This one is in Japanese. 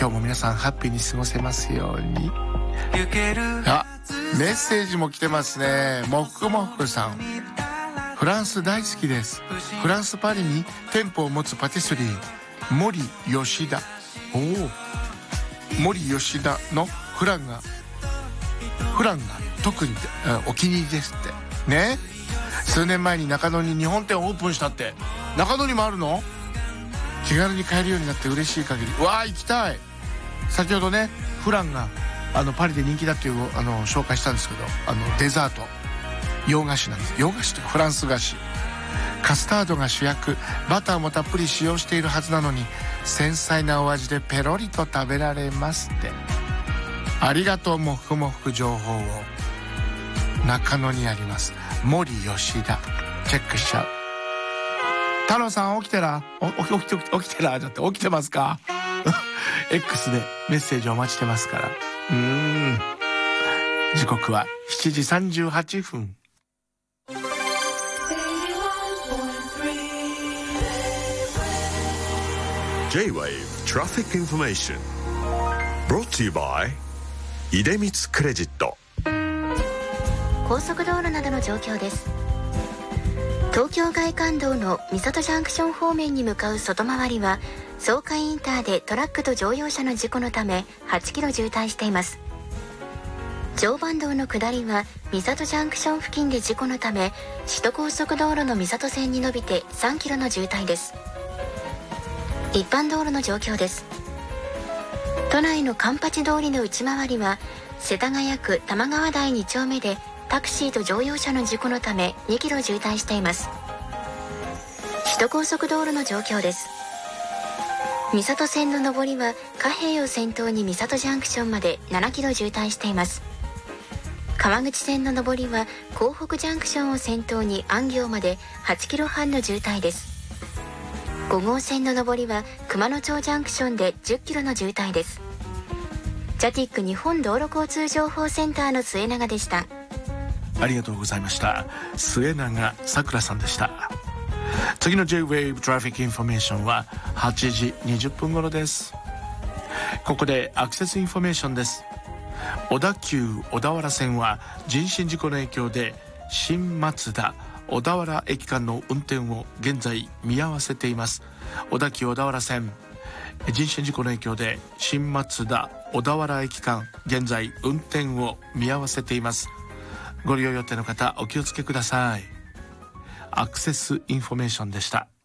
今日も皆さんハッピーに過ごせますように。あ、メッセージも来てますね。もふもふさん、フランス大好きです。フランスパリに店舗を持つパティスリー森吉田、森吉田のフランが特にお気に入りですってね。数年前に中野に日本店をオープンしたって。中野にもあるの？気軽に買えるようになって嬉しい限り。わあ、行きたい。先ほどね、フランがパリで人気だっていう紹介したんですけど、デザート洋菓子なんです。洋菓子というかフランス菓子、カスタードが主役、バターもたっぷり使用しているはずなのに繊細なお味でペロリと食べられますって。ありがとう。もふもふ情報を。中野にあります森吉田、チェックしちゃう。太郎さん起きてら、起きてら、だって起きてますかX でメッセージお待ちしてますから。時刻は7時38分。 J-Wave Traffic Information Brought to you by 出光クレジット。 高速道路などの状況です。東京外環道の三郷ジャンクション方面に向かう外回りは草加インターでトラックと乗用車の事故のため8キロ渋滞しています。常磐道の下りは三郷ジャンクション付近で事故のため首都高速道路の三郷線に伸びて3キロの渋滞です。一般道路の状況です。都内の環八通りの内回りは世田谷区玉川台2丁目でタクシーと乗用車の事故のため2キロ渋滞しています。首都高速道路の状況です。三郷線の上りは貨幣を先頭に三郷ジャンクションまで7キロ渋滞しています。川口線の上りは港北ジャンクションを先頭に安行まで8キロ半の渋滞です。5号線の上りは熊野町ジャンクションで10キロの渋滞です。ジャティック日本道路交通情報センターの末永でした。 ありがとうございました。末永さくらさんでした。次の J-Wave Traffic Information は8時20分頃です。ここでアクセスインフォメーションです。小田急小田原線は人身事故の影響で新松田小田原駅間の運転を現在見合わせています。小田急小田原線、人身事故の影響で新松田小田原駅間現在運転を見合わせています。ご利用予定の方お気をつけください。アクセスインフォメーションでした。